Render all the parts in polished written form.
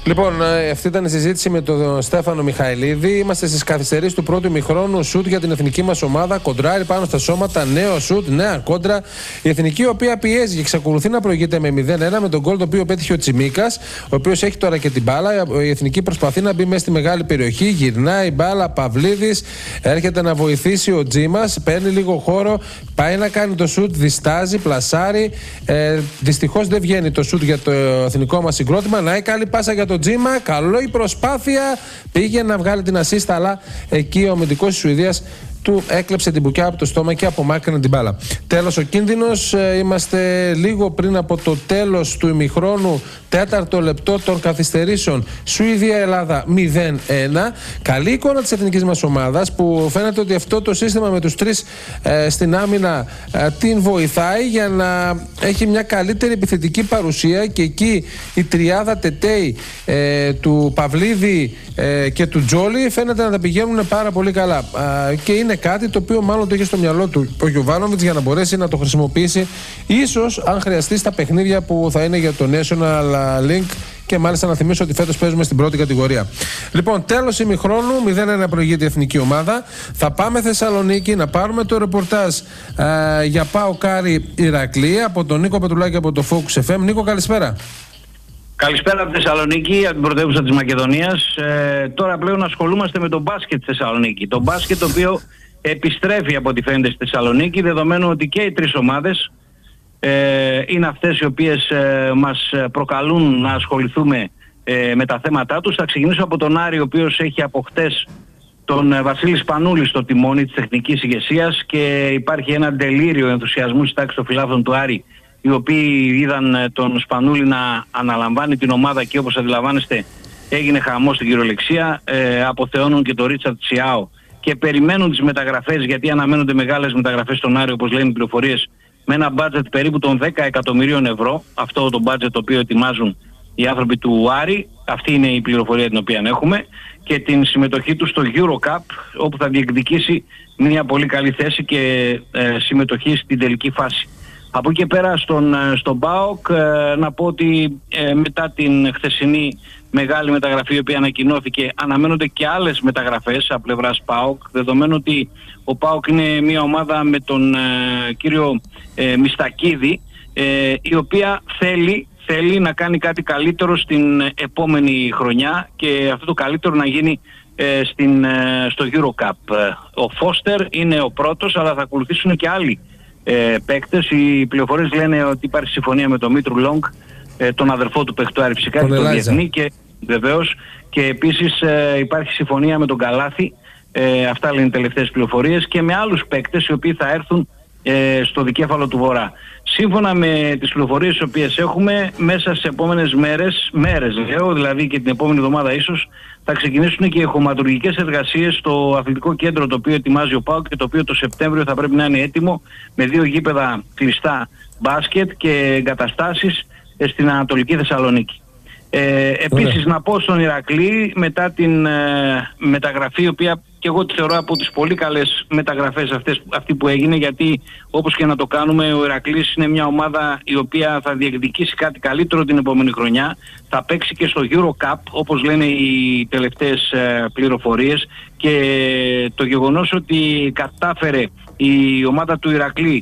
Λοιπόν, αυτή ήταν η συζήτηση με τον Στέφανο Μιχαηλίδη. Είμαστε στις καθυστερήσεις του πρώτου ημιχρόνου. Σουτ για την εθνική μας ομάδα. Κοντράρει πάνω στα σώματα. Νέο σουτ, νέα κόντρα. Η εθνική, η οποία πιέζει και εξακολουθεί να προηγείται με 0-1 με τον γκολ το οποίο πέτυχε ο Τσιμίκας, ο οποίος έχει τώρα και την μπάλα. Η εθνική προσπαθεί να μπει μέσα στη μεγάλη περιοχή. Γυρνάει η μπάλα. Παυλίδης έρχεται να βοηθήσει ο Τζίμας. Παίρνει λίγο χώρο. Πάει να κάνει το σουτ. Διστάζει, πλασάρει. Δυστυχώς δεν βγαίνει το σουτ για το εθνικό μας συγκρότημα. Να καλή πάσα για τον Τζίμα. Καλό η προσπάθεια. Πήγε να βγάλει την ασίστα, αλλά εκεί ο αμυντικός της Σουηδίας του έκλεψε την μπουκιά από το στόμα και απομάκρυνε την μπάλα. Τέλος ο κίνδυνος. Είμαστε λίγο πριν από το τέλος του ημιχρόνου, 4ο λεπτό των καθυστερήσεων. Σουηδία-Ελλάδα 0-1. Καλή εικόνα της εθνικής μας ομάδας, που φαίνεται ότι αυτό το σύστημα με τους τρεις στην άμυνα την βοηθάει για να έχει μια καλύτερη επιθετική παρουσία, και εκεί η τριάδα Τετέι του Παυλίδη και του Τζόλι φαίνεται να τα πηγαίνουν πάρα πολύ καλά. Και είναι κάτι το οποίο μάλλον το είχε στο μυαλό του ο Γιοβάνοβιτς για να μπορέσει να το χρησιμοποιήσει, ίσως αν χρειαστεί, στα παιχνίδια που θα είναι για το National Link. Και μάλιστα να θυμίσω ότι φέτος παίζουμε στην πρώτη κατηγορία. Λοιπόν, τέλος ημιχρόνου, 0-1 προηγείται η εθνική ομάδα. Θα πάμε Θεσσαλονίκη να πάρουμε το ρεπορτάζ για ΠΑΟΚ Άρη Ηρακλή από τον Νίκο Πετρουλάκη από το Focus FM. Νίκο, καλησπέρα. Καλησπέρα από τη Θεσσαλονίκη, από την πρωτεύουσα της Μακεδονίας. Τώρα πλέον ασχολούμαστε με το μπάσκετ στη Θεσσαλονίκη. Το μπάσκετ το οποίο επιστρέφει από ό,τι φαίνεται στη Θεσσαλονίκη, δεδομένου ότι και οι τρεις ομάδες είναι αυτές οι οποίες μας προκαλούν να ασχοληθούμε με τα θέματά τους. Θα ξεκινήσω από τον Άρη, ο οποίος έχει από χτες τον Βασίλη Σπανούλη στο τιμόνι της τεχνικής ηγεσίας, και υπάρχει ένα ντελήριο ενθουσιασμού στη τάξη των φιλάθλων του Άρη, οι οποίοι είδαν τον Σπανούλη να αναλαμβάνει την ομάδα, και όπως αντιλαμβάνεστε έγινε χαμός στην κυριολεξία. Αποθεώνουν και τον Ρίτσαρτ Σιάο και περιμένουν τις μεταγραφές, γιατί αναμένονται μεγάλες μεταγραφές στον Άρη, όπως λένε οι πληροφορίες, με ένα μπάτζετ περίπου των 10 εκατομμυρίων ευρώ. Αυτό το μπάτζετ το οποίο ετοιμάζουν οι άνθρωποι του Άρη. Αυτή είναι η πληροφορία την οποία έχουμε, και την συμμετοχή του στο Eurocup, όπου θα διεκδικήσει μια πολύ καλή θέση και συμμετοχή στην τελική φάση. Από εκεί και πέρα στον ΠΑΟΚ, να πω ότι μετά την χθεσινή μεγάλη μεταγραφή η οποία ανακοινώθηκε, αναμένονται και άλλες μεταγραφές από πλευράς ΠΑΟΚ, δεδομένου ότι ο ΠΑΟΚ είναι μια ομάδα με τον κύριο Μιστακίδη, η οποία θέλει να κάνει κάτι καλύτερο στην επόμενη χρονιά, και αυτό το καλύτερο να γίνει στο Eurocup. Ο Φώστερ είναι ο πρώτος, αλλά θα ακολουθήσουν και άλλοι παίκτες. Οι πληροφορίες λένε ότι υπάρχει συμφωνία με τον Μήτρου Λόγκ, τον αδερφό του παίκτου Άρη φυσικά, και τον διεθνή, και βεβαίως, και επίσης υπάρχει συμφωνία με τον Καλάθη, αυτά λένε οι τελευταίες πληροφορίες, και με άλλους παίκτες οι οποίοι θα έρθουν στο δικέφαλο του Βορρά. Σύμφωνα με τις πληροφορίες τις οποίες έχουμε, μέσα στις επόμενες μέρες λέω, δηλαδή και την επόμενη εβδομάδα ίσως, θα ξεκινήσουν και οι χωματουργικές εργασίες στο αθλητικό κέντρο το οποίο ετοιμάζει ο ΠΑΟΚ, και το οποίο το Σεπτέμβριο θα πρέπει να είναι έτοιμο, με 2 γήπεδα κλειστά μπάσκετ και εγκαταστάσεις στην Ανατολική Θεσσαλονίκη. Επίσης να πω στον Ηρακλή, μετά την μεταγραφή, η οποία και εγώ τη θεωρώ από τις πολύ καλές μεταγραφές αυτή που έγινε, γιατί όπως και να το κάνουμε, ο Ηρακλής είναι μια ομάδα η οποία θα διεκδικήσει κάτι καλύτερο την επόμενη χρονιά, θα παίξει και στο Eurocup όπως λένε οι τελευταίες πληροφορίες, και το γεγονός ότι κατάφερε η ομάδα του Ηρακλή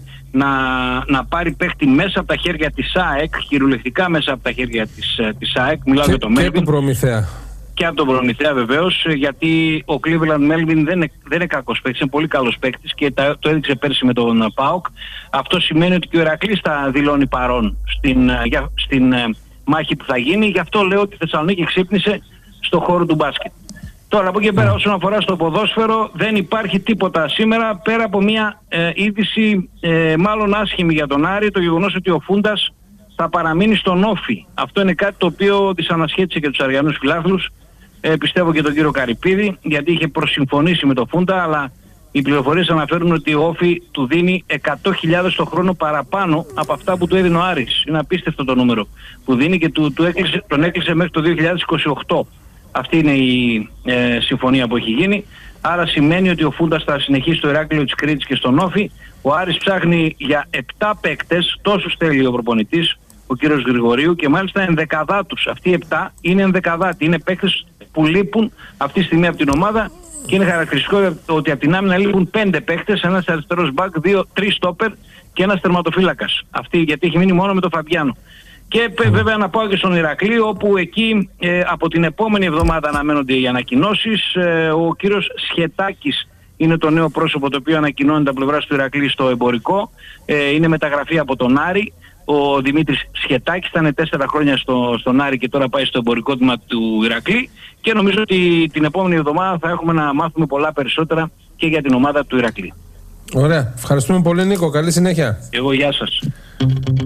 να πάρει παίχτη μέσα από τα χέρια της ΑΕΚ, κυριολεκτικά μέσα από τα χέρια της ΑΕΚ, μιλάω για το Melvin. Και τον Προμηθέα. Και από τον Προμηθέα βεβαίως, γιατί ο Cleveland Melvin δεν είναι κακός παίκτης, είναι πολύ καλός παίκτης, και το έδειξε πέρσι με τον ΠΑΟΚ. Αυτό σημαίνει ότι και ο Ηρακλής θα δηλώνει παρόν στην μάχη που θα γίνει. Γι' αυτό λέω ότι η Θεσσαλονίκη ξύπνησε στο χώρο του μπάσκετ. Τώρα από εκεί πέρα, όσον αφορά στο ποδόσφαιρο, δεν υπάρχει τίποτα σήμερα πέρα από μια είδηση μάλλον άσχημη για τον Άρη, το γεγονός ότι ο Φούντας θα παραμείνει στον Όφη. Αυτό είναι κάτι το οποίο δυσανασχέτισε και τους αριανούς φιλάθλους, πιστεύω και τον κύριο Καρυπίδη, γιατί είχε προσυμφωνήσει με τον Φούντα, αλλά οι πληροφορίες αναφέρουν ότι ο Όφη του δίνει 100.000 το χρόνο παραπάνω από αυτά που του έδινε ο Άρης. Είναι απίστευτο το νούμερο που δίνει, και τον έκλεισε μέχρι το 2028. Αυτή είναι η συμφωνία που έχει γίνει. Άρα σημαίνει ότι ο Φούντας θα συνεχίσει στο Ηράκλειο της Κρήτης και στον Όφη. Ο Άρης ψάχνει για 7 παίκτες, τόσους θέλει ο προπονητής, ο κύριος Γρηγορίου, και μάλιστα ενδεκαδά τους. Αυτοί οι 7 είναι ενδεκαδάτοι. Είναι παίκτες που λείπουν αυτή τη στιγμή από την ομάδα και είναι χαρακτηριστικό ότι από την άμυνα λείπουν 5 παίκτες, ένας αριστερός μπακ, 3 στόπερ και ένας τερματοφύλακας. Αυτή γιατί έχει μείνει μόνο με τον Φαμπιάνο. Και βέβαια να πάω και στον Ηρακλή, όπου εκεί από την επόμενη εβδομάδα αναμένονται οι ανακοινώσεις. Ο κύριος Σχετάκης είναι το νέο πρόσωπο το οποίο ανακοινώνεται από πλευράς του Ηρακλή στο εμπορικό. Είναι μεταγραφή από τον Άρη. Ο Δημήτρης Σχετάκης ήταν 4 χρόνια στον Άρη και τώρα πάει στο εμπορικό τμήμα του Ηρακλή. Και νομίζω ότι την επόμενη εβδομάδα θα έχουμε να μάθουμε πολλά περισσότερα και για την ομάδα του Ηρακλή. Ωραία. Ευχαριστούμε πολύ, Νίκο. Καλή συνέχεια. Εγώ, γεια σας.